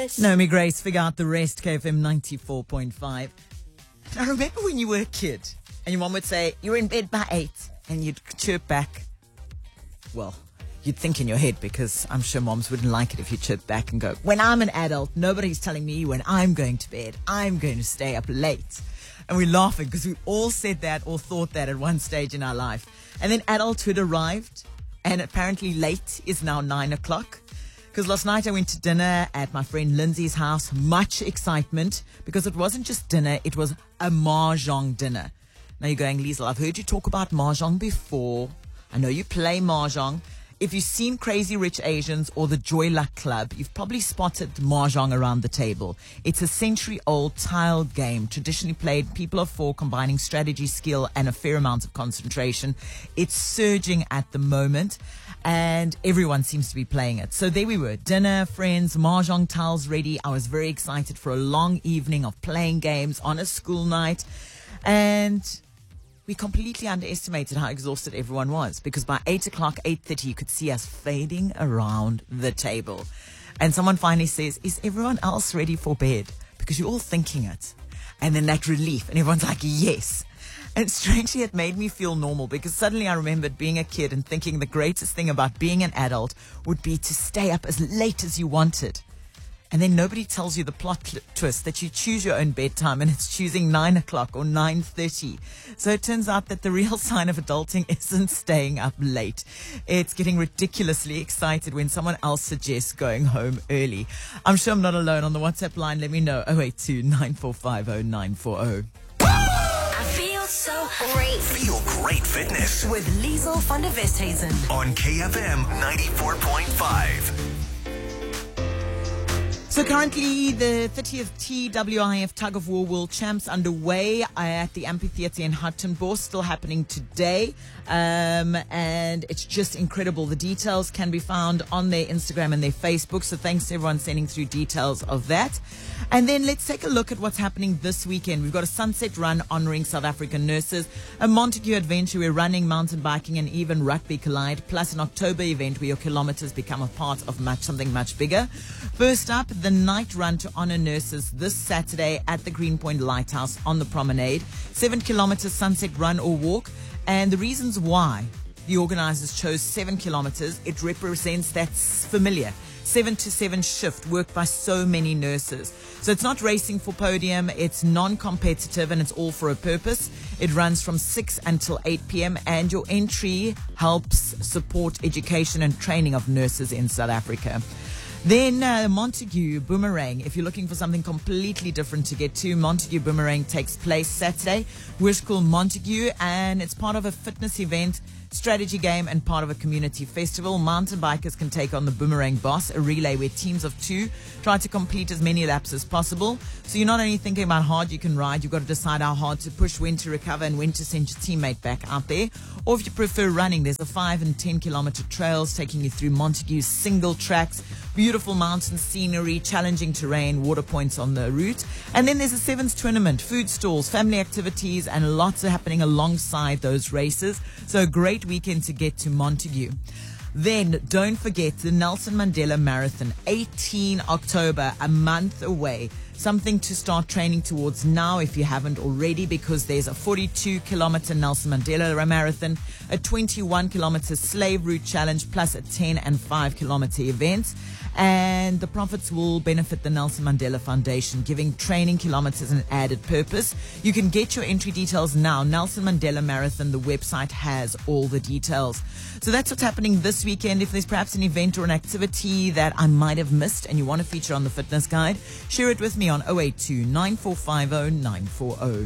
Naomi Grace, figure out the rest, KFM 94.5. I remember when you were a kid and your mom would say, you're in bed by 8, and you'd chirp back. Well, you'd think in your head, because I'm sure moms wouldn't like it if you chirp back and go, when I'm an adult, nobody's telling me when I'm going to bed. I'm going to stay up late. And we're laughing because we all said that or thought that at one stage in our life. And then adulthood arrived, and apparently late is now 9 o'clock. Because last night I went to dinner at my friend Lindsay's house. Much excitement, because it wasn't just dinner, it was a mahjong dinner. Now you're going, Liesl, I've heard you talk about mahjong before. I know you play mahjong. If you've seen Crazy Rich Asians or the Joy Luck Club, you've probably spotted mahjong around the table. It's a century-old tiled game, traditionally played people of four, combining strategy, skill, and a fair amount of concentration. It's surging at the moment, and everyone seems to be playing it. So there we were, dinner, friends, mahjong tiles ready. I was very excited for a long evening of playing games on a school night, and we completely underestimated how exhausted everyone was, because by 8 o'clock, 8:30, you could see us fading around the table. And someone finally says, is everyone else ready for bed? Because you're all thinking it. And then that relief, and everyone's like, yes. And strangely, it made me feel normal, because suddenly I remembered being a kid and thinking the greatest thing about being an adult would be to stay up as late as you wanted. And then nobody tells you the plot twist that you choose your own bedtime, and it's choosing 9 o'clock or 9:30. So it turns out that the real sign of adulting isn't staying up late. It's getting ridiculously excited when someone else suggests going home early. I'm sure I'm not alone. On the WhatsApp line, let me know. 082 9450 940. I feel so great. Feel great fitness With Liesl van der Westhuizen. on KFM 94.5. So currently, the 30th TWIF Tug of War World Champs underway at the amphitheatre in Hartenbos, still happening today. And it's just incredible. The details can be found on their Instagram and their Facebook. So thanks to everyone sending through details of that. And then let's take a look at what's happening this weekend. We've got a sunset run honoring South African nurses, a Montague adventure where running, mountain biking, and even rugby collide, plus an October event where your kilometers become a part of something much bigger. First up, the night run to honor nurses this Saturday at the Greenpoint Lighthouse on the promenade. 7 kilometers sunset run or walk. And the reasons why the organizers chose 7 kilometers, it represents that's familiar. 7 to 7 shift worked by so many nurses. So it's not racing for podium, it's non-competitive, and it's all for a purpose. It runs from 6 until 8 p.m. and your entry helps support education and training of nurses in South Africa. Then Montague Boomerang. If you're looking for something completely different to get to, Montague Boomerang takes place Saturday. We're called Montague, and it's part of a fitness event, strategy game, and part of a community festival. Mountain bikers can take on the Boomerang Boss, a relay where teams of 2 try to complete as many laps as possible. So you're not only thinking about how hard you can ride, you've got to decide how hard to push, when to recover, and when to send your teammate back out there. Or if you prefer running, there's the 5 and 10 kilometer trails taking you through Montague's single tracks, beautiful mountain scenery, challenging terrain, water points on the route. And then there's a sevens tournament, food stalls, family activities, and lots are happening alongside those races. So a great weekend to get to Montague. Then don't forget the Nelson Mandela Marathon, 18 October, a month away. Something to start training towards now if you haven't already, because there's a 42-kilometer Nelson Mandela Marathon, a 21-kilometer Slave Route Challenge, plus a 10 and 5-kilometer event. And the profits will benefit the Nelson Mandela Foundation, giving training kilometers an added purpose. You can get your entry details now. Nelson Mandela Marathon, the website has all the details. So that's what's happening this weekend. If there's perhaps an event or an activity that I might have missed and you want to feature on the fitness guide, share it with me on 082 9450 940.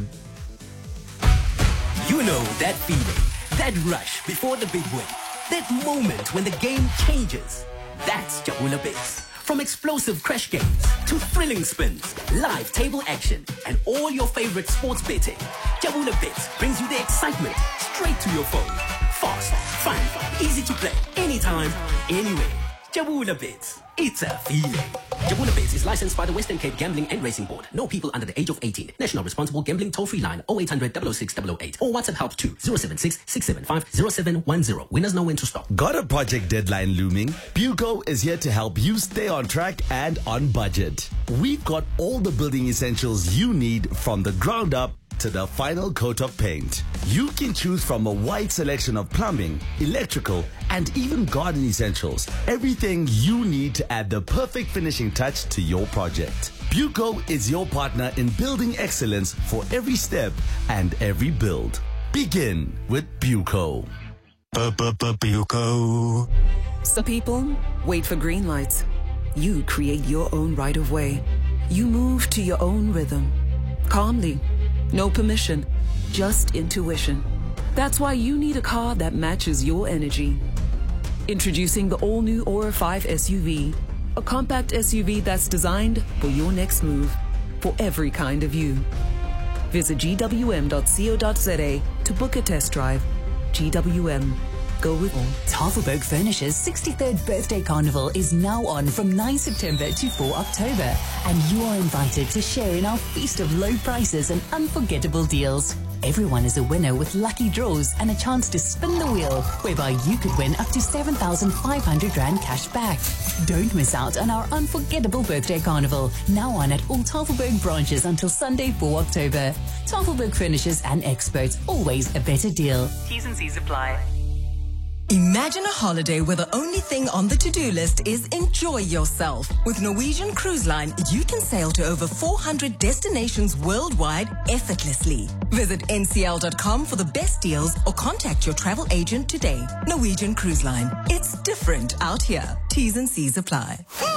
You know that feeling, that rush before the big win, that moment when the game changes. That's Jabula Bits. From explosive crash games to thrilling spins, live table action, and all your favorite sports betting, Jabula Bits brings you the excitement straight to your phone. Fast, fun, easy to play, anytime, anywhere. Jabula Bits. It's a feeling. Jabula Bits is licensed by the Western Cape Gambling and Racing Board. No people under the age of 18. National Responsible Gambling Toll-Free Line 0800 006 008 or WhatsApp help to 076 675 0710. Winners know when to stop. Got a project deadline looming? Buco is here to help you stay on track and on budget. We've got all the building essentials you need from the ground up to the final coat of paint. You can choose from a wide selection of plumbing, electrical, and even garden essentials. Everything you need to add the perfect finishing touch to your project. Buco is your partner in building excellence for every step and every build. Begin with Buco. Buco. Some people wait for green lights. You create your own right of way. You move to your own rhythm. Calmly. No permission, just intuition. That's why you need a car that matches your energy. Introducing the all-new Aura 5 SUV, a compact SUV that's designed for your next move, for every kind of you. Visit gwm.co.za to book a test drive. GWM. Go with all. Tafelberg Furniture's 63rd birthday carnival is now on from 9 September to 4 October, and you are invited to share in our feast of low prices and unforgettable deals. Everyone is a winner with lucky draws and a chance to spin the wheel, whereby you could win up to 7,500 Rand cash back. Don't miss out on our unforgettable birthday carnival, now on at all Tafelberg branches until Sunday, 4 October. Tafelberg Furnitures and Experts, always a better deal. T's and C's apply. Imagine a holiday where the only thing on the to-do list is enjoy yourself. With Norwegian Cruise Line, you can sail to over 400 destinations worldwide effortlessly. Visit ncl.com for the best deals or contact your travel agent today. Norwegian Cruise Line. It's different out here. T's and C's apply.